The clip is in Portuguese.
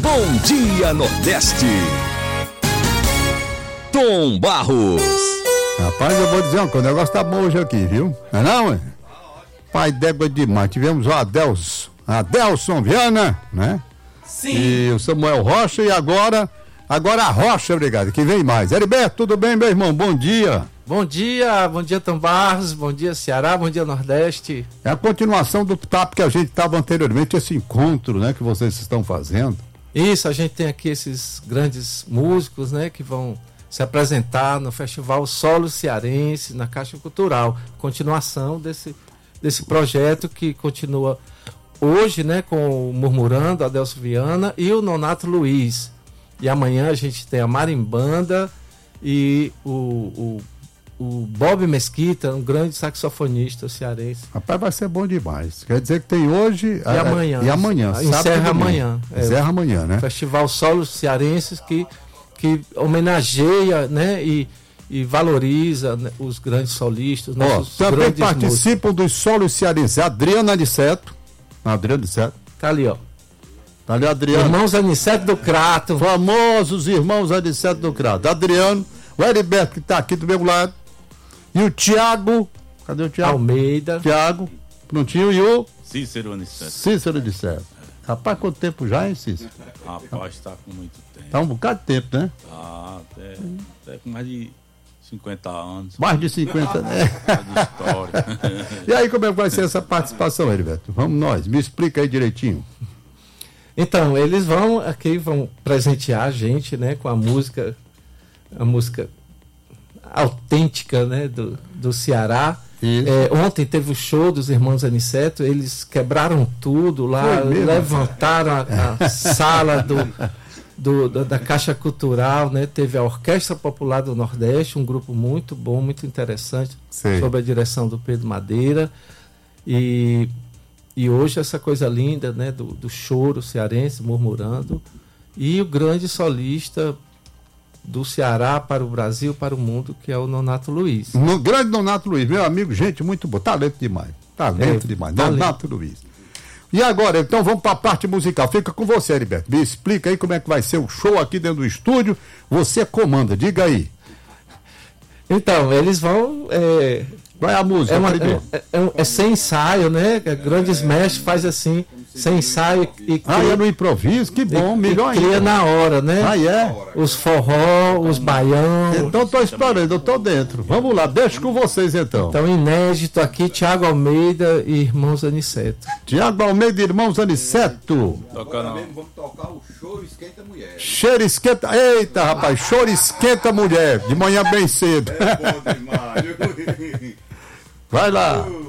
Bom Dia Nordeste. Tom Barros. Rapaz, eu vou dizer uma coisa, o negócio tá bom hoje aqui, viu? Não é? Pai d'égua demais. Tivemos o Adelson Viana, né? Sim. E o Samuel Rocha e agora a Rocha, obrigado, que vem mais. Heriberto, tudo bem, meu irmão? Bom dia. Bom dia Tom Barros, bom dia Ceará, bom dia Nordeste. É a continuação do papo que a gente estava anteriormente, esse encontro, né, que vocês estão fazendo. Isso, a gente tem aqui esses grandes músicos, né, que vão se apresentar no Festival Solo Cearense, na Caixa Cultural. Continuação desse projeto que continua hoje, né, com o Murmurando, Adelson Viana e o Nonato Luiz. E amanhã a gente tem a Marimbanda e o Bob Mesquita, um grande saxofonista cearense. Rapaz, vai ser bom demais. Quer dizer que tem hoje e amanhã. E amanhã. Encerra amanhã. Encerra amanhã, né? Festival Solos Cearenses que homenageia, né, e valoriza, né, os grandes solistas. Também participam dos solos cearenses. Adriana Aniceto. Tá ali, ó. Tá ali, Adriano. Irmãos Aniceto do Crato. Famosos irmãos Aniceto do Crato. Adriano, o Heriberto, que tá aqui do meu lado. E o Tiago. Cadê o Tiago? Almeida. Tiago, prontinho. E o Cícero Aniceto. Cícero Aniceto. Rapaz, quanto tempo já, hein, Cícero? Rapaz, tá com muito tempo. Tá um bocado de tempo, né? Até com mais de 50 anos. Mais de 50, né? De história. E aí, como é que vai ser essa participação, Heriberto? Vamos nós, me explica aí direitinho. Então, eles vão presentear a gente, né, com a música autêntica, né, do Ceará. Ontem teve o show dos Irmãos Aniceto, eles quebraram tudo lá, levantaram a sala da Caixa Cultural, né? Teve a Orquestra Popular do Nordeste, um grupo muito bom, muito interessante, sob a direção do Pedro Madeira. E hoje essa coisa linda, né, do choro cearense, Murmurando, e o grande solista do Ceará para o Brasil, para o mundo, que é o Nonato Luiz. No grande Nonato Luiz, meu amigo, gente muito boa, talento demais. Nonato Luiz. E agora, então vamos para a parte musical. Fica com você, Heriberto. Me explica aí como é que vai ser o show aqui dentro do estúdio. Você comanda, diga aí. Então, eles vão... Qual é a música? É sem ensaio, né? Grandes mestres faz assim, sem ensaio. É no improviso? Que bom, melhor ainda. Cria na hora, né? É? Os forró, os baião. Então tô esperando, eu tô dentro. Vamos lá, deixa com vocês então. Então, inédito aqui, Tiago Almeida e Irmãos Aniceto. Tiago Almeida e Irmãos Aniceto. Vamos tocar o Choro Esquenta Mulher. Cheiro esquenta. Eita, rapaz, choro esquenta mulher. De manhã bem cedo. É bom demais. Vai lá.